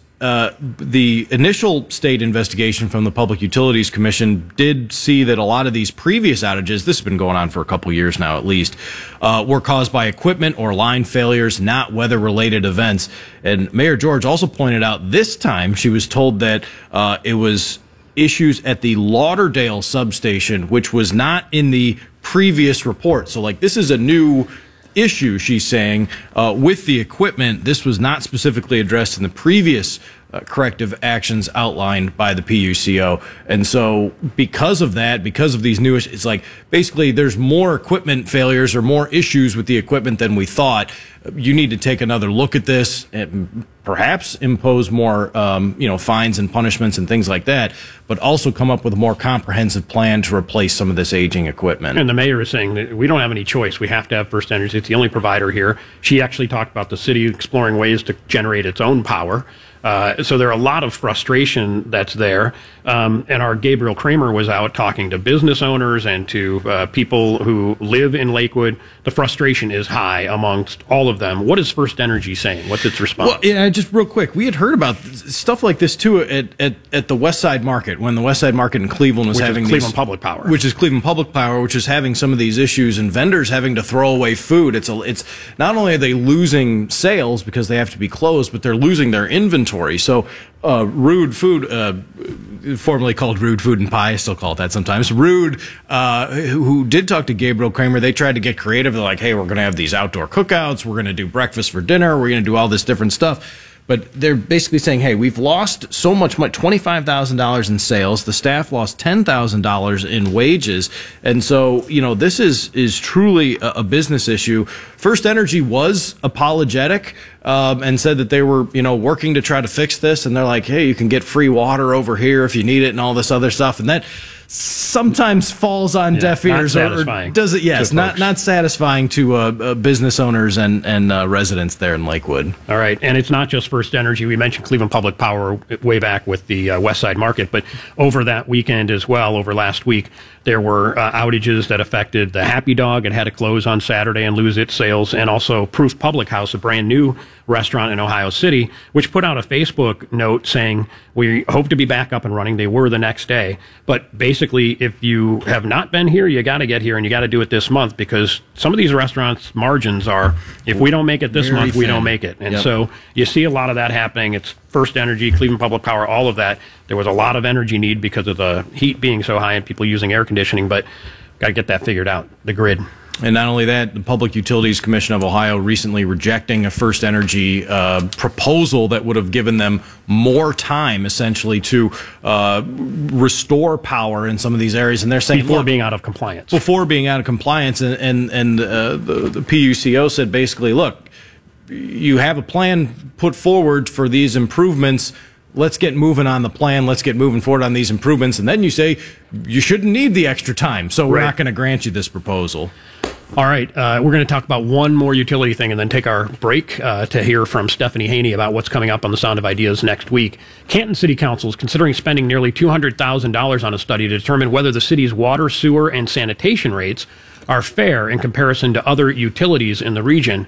the initial state investigation from the Public Utilities Commission did see that a lot of these previous outages, this has been going on for a couple years now at least, were caused by equipment or line failures, not weather-related events. And Mayor George also pointed out this time she was told that it was issues at the Lauderdale substation, which was not in the previous report. So, this is a new issue, she's saying, with the equipment. This was not specifically addressed in the previous corrective actions outlined by the PUCO. And so because of that, because of these new issues, it's basically there's more equipment failures or more issues with the equipment than we thought. You need to take another look at this and perhaps impose more, fines and punishments and things like that, but also come up with a more comprehensive plan to replace some of this aging equipment. And the mayor is saying that we don't have any choice. We have to have First Energy. It's the only provider here. She actually talked about the city exploring ways to generate its own power. So there are a lot of frustration that's there. And our Gabriel Kramer was out talking to business owners and to people who live in Lakewood. The frustration is high amongst all of them. What is First Energy saying? What's its response? Well, yeah, just real quick, we had heard about stuff like this too at the West Side Market, when the West Side Market in Cleveland was having Cleveland Public Power, which is having some of these issues, and vendors having to throw away food. It's not only are they losing sales because they have to be closed, but they're losing their inventory. So Rude Food, formerly called Rude Food and Pie, I still call it that sometimes. Rude, who did talk to Gabriel Kramer, they tried to get creative. They're like, hey, we're going to have these outdoor cookouts. We're going to do breakfast for dinner. We're going to do all this different stuff. But they're basically saying, hey, we've lost so much money, $25,000 in sales. The staff lost $10,000 in wages. And so, this is truly a business issue. First Energy was apologetic and said that they were, working to try to fix this. And they're like, hey, you can get free water over here if you need it and all this other stuff. And that sometimes falls on deaf ears, or does it? Yes, not satisfying to business owners and residents there in Lakewood. All right, and it's not just First Energy. We mentioned Cleveland Public Power way back with the West Side Market, but over that weekend as well, over last week, there were outages that affected the Happy Dog. It had to close on Saturday and lose its sales, and also Proof Public House, a brand new restaurant in Ohio City, which put out a Facebook note saying, we hope to be back up and running. They were the next day. But basically, if you have not been here, you got to get here, and you got to do it this month, because some of these restaurants' margins are, if we don't make it this month, we don't make it. And so you see a lot of that happening. It's First Energy, Cleveland Public Power, all of that. There was a lot of energy need because of the heat being so high and people using air conditioning, but got to get that figured out, the grid. And not only that, the Public Utilities Commission of Ohio recently rejecting a First Energy proposal that would have given them more time, essentially, to restore power in some of these areas. And they're saying before being out of compliance. Before being out of compliance, and the PUCO said basically, look, you have a plan put forward for these improvements. Let's get moving on the plan. Let's get moving forward on these improvements. And then you say you shouldn't need the extra time, so we're not going to grant you this proposal. All right, we're going to talk about one more utility thing and then take our break to hear from Stephanie Haney about what's coming up on the Sound of Ideas next week. Canton City Council is considering spending nearly $200,000 on a study to determine whether the city's water, sewer, and sanitation rates are fair in comparison to other utilities in the region.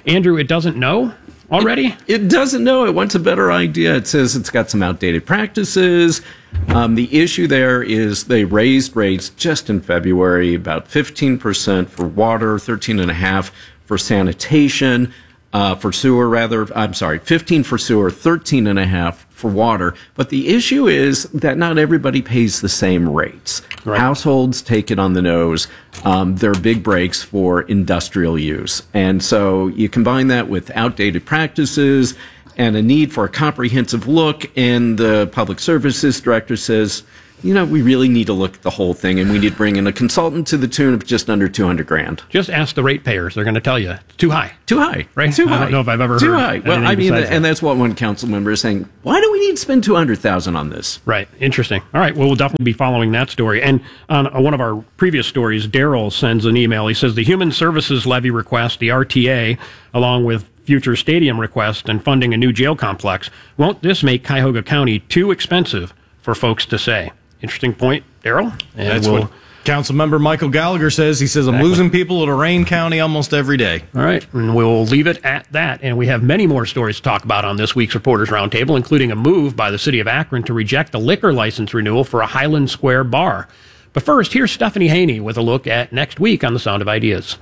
Andrew, it doesn't know already? It doesn't know. It wants a better idea. It says it's got some outdated practices. The issue there is they raised rates just in February, about 15% for water, 13.5% for sanitation, for sewer rather. I'm sorry, 15 for sewer, 13.5 for water. But the issue is that not everybody pays the same rates. Right. Households take it on the nose. There are big breaks for industrial use. And so you combine that with outdated practices and a need for a comprehensive look, and the Public Services Director says, we really need to look at the whole thing, and we need to bring in a consultant to the tune of just under $200,000. Just ask the ratepayers; they're going to tell you it's too high. Too high, right? Too high. I don't know if I've ever too heard high. Well, I mean, and that's what one council member is saying. Why do we need to spend $200,000 on this? Right. Interesting. All right. Well, we'll definitely be following that story. And on one of our previous stories, Daryl sends an email. He says the Human Services Levy request, the RTA, along with future stadium request and funding a new jail complex, won't this make Cuyahoga County too expensive for folks to say? Interesting point, Daryl. And that's what Councilmember Michael Gallagher says. He says, I'm losing people to Lorraine County almost every day. All right, and we'll leave it at that. And we have many more stories to talk about on this week's Reporters Roundtable, including a move by the city of Akron to reject the liquor license renewal for a Highland Square bar. But first, here's Stephanie Haney with a look at next week on The Sound of Ideas.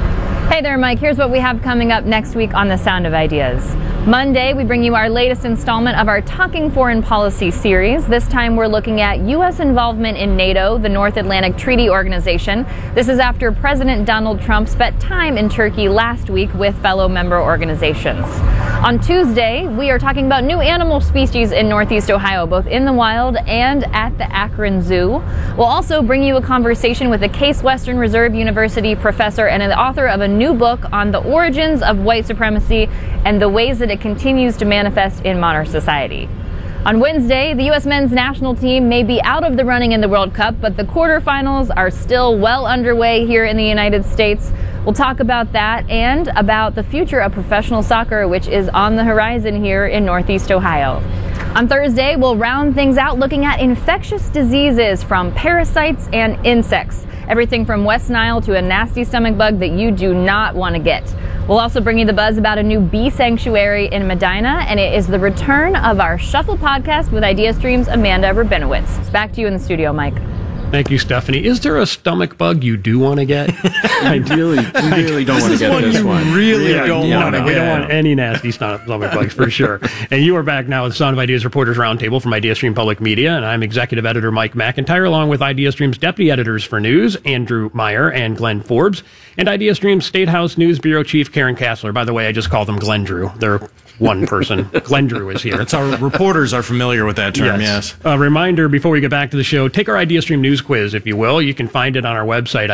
Hey there, Mike. Here's what we have coming up next week on The Sound of Ideas. Monday, we bring you our latest installment of our Talking Foreign Policy series. This time, we're looking at U.S. involvement in NATO, the North Atlantic Treaty Organization. This is after President Donald Trump spent time in Turkey last week with fellow member organizations. On Tuesday, we are talking about new animal species in Northeast Ohio, both in the wild and at the Akron Zoo. We'll also bring you a conversation with a Case Western Reserve University professor and the author of a new book on the origins of white supremacy and the ways that it continues to manifest in modern society. On Wednesday, the U.S. men's national team may be out of the running in the World Cup, but the quarterfinals are still well underway here in the United States. We'll talk about that and about the future of professional soccer, which is on the horizon here in Northeast Ohio. On Thursday, we'll round things out looking at infectious diseases from parasites and insects. Everything from West Nile to a nasty stomach bug that you do not want to get. We'll also bring you the buzz about a new bee sanctuary in Medina, and it is the return of our Shuffle podcast with IdeaStream's Amanda Rabinowitz. It's back to you in the studio, Mike. Thank you, Stephanie. Is there a stomach bug you do want to get? I really don't want to get this one. We don't want any nasty stomach bugs for sure. And you are back now with Sound of Ideas Reporters Roundtable from IdeaStream Public Media, and I'm executive editor Mike McIntyre, along with IdeaStream's deputy editors for news, Andrew Meyer and Glenn Forbes, and IdeaStream's State House News Bureau Chief Karen Kassler. By the way, I just call them Glenn Drew. They're one person. Glenn Drew is here. That's how reporters are familiar with that term, yes. A reminder before we get back to the show, take our IdeaStream news quiz, if you will. You can find it on our website,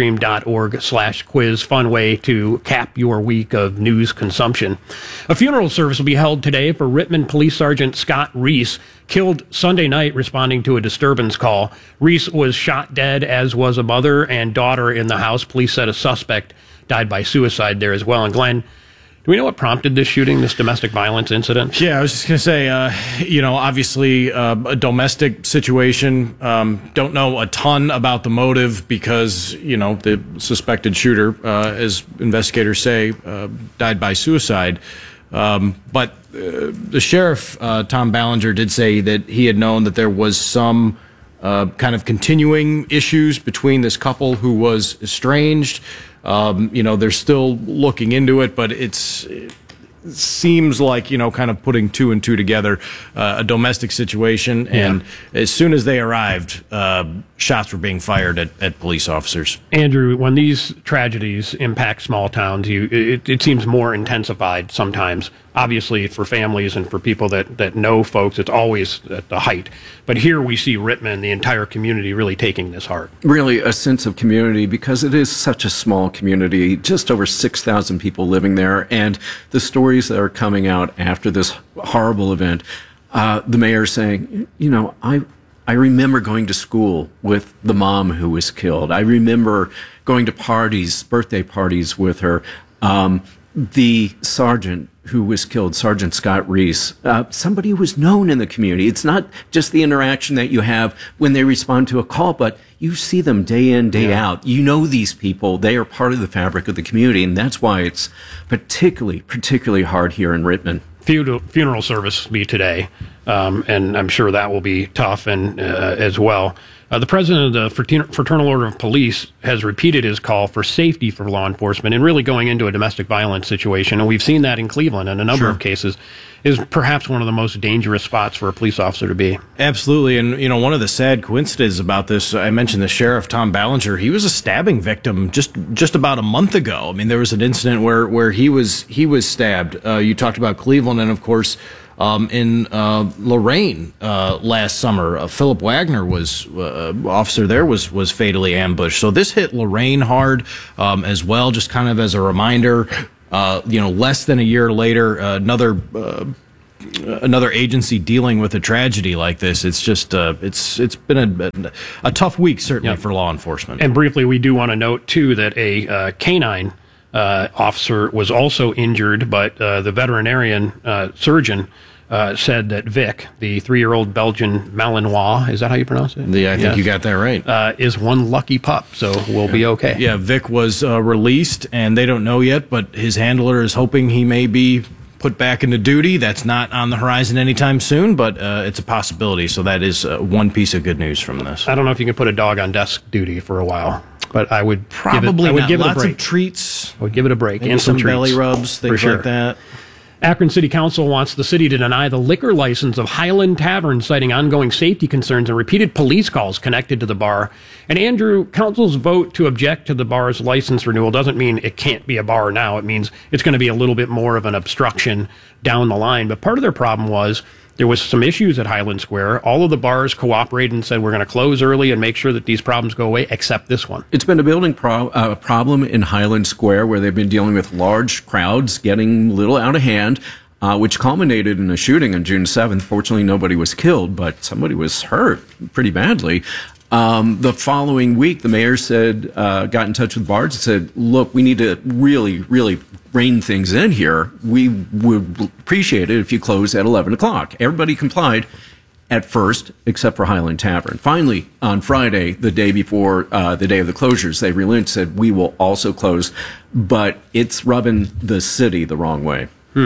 ideastream.org/quiz. Fun way to cap your week of news consumption. A funeral service will be held today for Rittman Police Sergeant Scott Reese, killed Sunday night responding to a disturbance call. Reese was shot dead, as was a mother and daughter in the house. Police said a suspect died by suicide there as well. And Glenn, do we know what prompted this shooting, this domestic violence incident? Yeah, I was just going to say, obviously a domestic situation. Don't know a ton about the motive because, the suspected shooter, as investigators say, died by suicide. But the sheriff, Tom Ballinger, did say that he had known that there was some kind of continuing issues between this couple who was estranged. They're still looking into it, but it seems like, kind of putting two and two together, a domestic situation. Yeah. And as soon as they arrived, shots were being fired at police officers. Andrew, when these tragedies impact small towns, it seems more intensified sometimes. Obviously, for families and for people that know folks, it's always at the height. But here we see Rittman, the entire community, really taking this hard. Really a sense of community because it is such a small community, just over 6,000 people living there. And the stories that are coming out after this horrible event, the mayor saying, I remember going to school with the mom who was killed. I remember going to parties, birthday parties with her. the sergeant who was killed, Sergeant Scott Reese, somebody who was known in the community. It's not just the interaction that you have when they respond to a call, but you see them day in, day out. You know these people. They are part of the fabric of the community, and that's why it's particularly hard here in Rittman. Funeral service will be today, and I'm sure that will be tough and as well. The president of the Fraternal Order of Police has repeated his call for safety for law enforcement and really going into a domestic violence situation. And we've seen that in Cleveland in a number of cases is perhaps one of the most dangerous spots for a police officer to be. Absolutely. And, one of the sad coincidences about this, I mentioned the sheriff, Tom Ballinger. He was a stabbing victim just about a month ago. I mean, there was an incident where he was stabbed. You talked about Cleveland, and of course, in Lorain last summer, Philip Wagner was officer there was fatally ambushed. So this hit Lorain hard as well. Just kind of as a reminder, less than a year later, another agency dealing with a tragedy like this. It's just it's been a tough week certainly for law enforcement. And briefly, we do want to note too that a canine officer was also injured, but the veterinarian surgeon said that Vic, the 3-year-old Belgian Malinois, is that how you pronounce it? Yeah, I think you got that right. Is one lucky pup, so we'll be okay. Yeah, Vic was released, and they don't know yet, but his handler is hoping he may be put back into duty. That's not on the horizon anytime soon, but it's a possibility. So that is one piece of good news from this. I don't know if you can put a dog on desk duty for a while, but I would probably give it a lots break. Of treats. I would give it a break. Maybe and some treats, belly rubs, things like that. Akron City Council wants the city to deny the liquor license of Highland Tavern, citing ongoing safety concerns and repeated police calls connected to the bar. And Andrew, council's vote to object to the bar's license renewal doesn't mean it can't be a bar now. It means it's going to be a little bit more of an obstruction down the line. But part of their problem was there was some issues at Highland Square. All of the bars cooperated and said, we're going to close early and make sure that these problems go away, except this one. It's been a building problem in Highland Square where they've been dealing with large crowds getting a little out of hand, which culminated in a shooting on June 7th. Fortunately, nobody was killed, but somebody was hurt pretty badly. The following week, the mayor said, got in touch with bars and said, look, we need to really rein things in here. We would appreciate it if you close at 11 o'clock. Everybody complied at first, except for Highland Tavern. Finally, on Friday, the day before the day of the closures, they relented, said, we will also close, but it's rubbing the city the wrong way.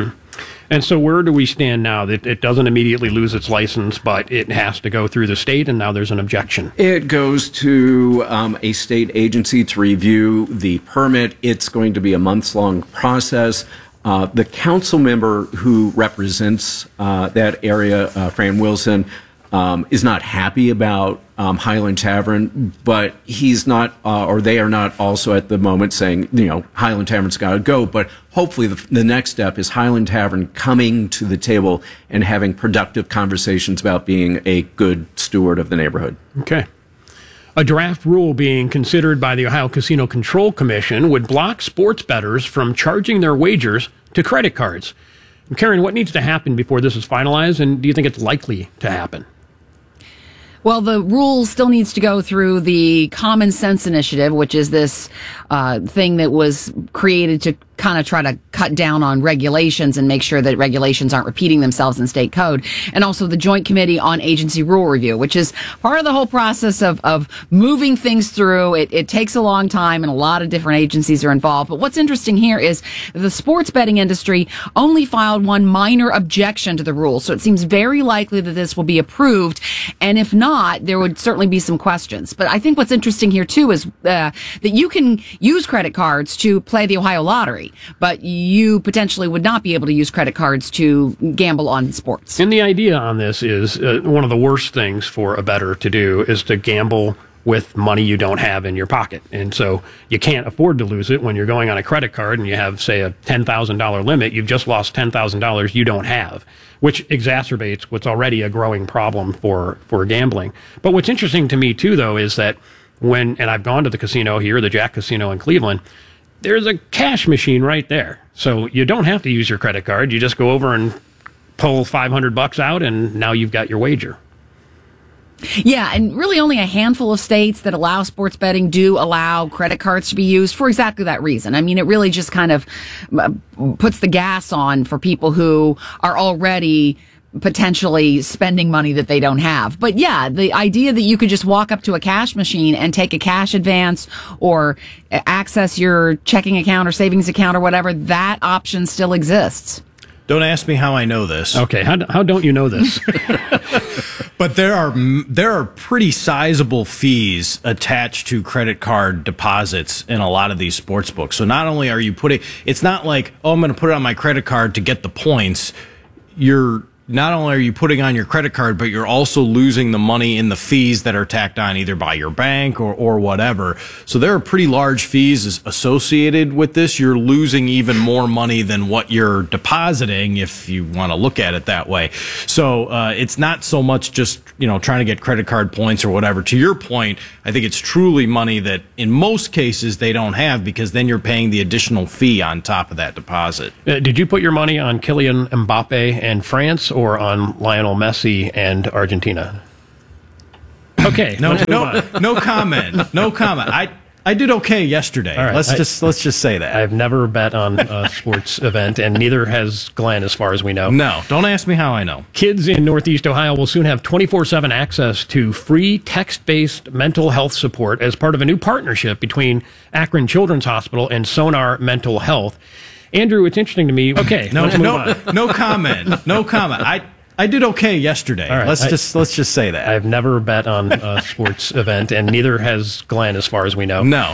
And so where do we stand now? That it doesn't immediately lose its license, but it has to go through the state, and now there's an objection. It goes to a state agency to review the permit. It's going to be a months-long process. The council member who represents that area, Fran Wilson, is not happy about Highland Tavern, but he's not, or they are not also at the moment saying, Highland Tavern's got to go. But hopefully the next step is Highland Tavern coming to the table and having productive conversations about being a good steward of the neighborhood. Okay. A draft rule being considered by the Ohio Casino Control Commission would block sports bettors from charging their wagers to credit cards. Karen, what needs to happen before this is finalized, and do you think it's likely to happen? Well, the rule still needs to go through the Common Sense Initiative, which is this thing that was created to kind of try to cut down on regulations and make sure that regulations aren't repeating themselves in state code. And also the Joint Committee on Agency Rule Review, which is part of the whole process of moving things through. It takes a long time and a lot of different agencies are involved. But what's interesting here is the sports betting industry only filed one minor objection to the rule. So it seems very likely that this will be approved. And if not, there would certainly be some questions. But I think what's interesting here too is that you can use credit cards to play the Ohio Lottery, but you potentially would not be able to use credit cards to gamble on sports. And the idea on this is one of the worst things for a bettor to do is to gamble with money you don't have in your pocket. And so you can't afford to lose it when you're going on a credit card and you have, say, a $10,000 limit. You've just lost $10,000 you don't have, which exacerbates what's already a growing problem for gambling. But what's interesting to me, too, though, is that and I've gone to the casino here, the Jack Casino in Cleveland, there's a cash machine right there. So you don't have to use your credit card. You just go over and pull $500 out, and now you've got your wager. Yeah, and really only a handful of states that allow sports betting do allow credit cards to be used for exactly that reason. I mean, it really just kind of puts the gas on for people who are already potentially spending money that they don't have. But yeah, the idea that you could just walk up to a cash machine and take a cash advance or access your checking account or savings account or whatever, that option still exists. Don't ask me how I know this. Okay, how don't you know this? But there are pretty sizable fees attached to credit card deposits in a lot of these sports books. So not only are you it's not like, oh, I'm going to put it on my credit card to get the points. Not only are you putting on your credit card, but you're also losing the money in the fees that are tacked on either by your bank or whatever. So there are pretty large fees associated with this. You're losing even more money than what you're depositing, if you want to look at it that way. So it's not so much just, trying to get credit card points or whatever. To your point, I think it's truly money that in most cases they don't have, because then you're paying the additional fee on top of that deposit. Did you put your money on Kylian Mbappe and France, or on Lionel Messi and Argentina? Okay, no comment. No comment. I did okay yesterday. All right, let's just say that. I've never bet on a sports event, and neither has Glenn, as far as we know. No, don't ask me how I know. Kids in Northeast Ohio will soon have 24/7 access to free text-based mental health support as part of a new partnership between Akron Children's Hospital and Sonar Mental Health. Andrew, it's interesting to me. Okay, no comment. No comment. I did okay yesterday. All right, let's just say that. I've never bet on a sports event, and neither has Glenn, as far as we know. No.